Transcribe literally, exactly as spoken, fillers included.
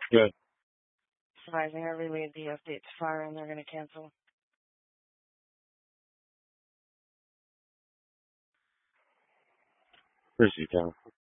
Good. Advising I relayed the update to fire and they're going to cancel. Where's you, Tom?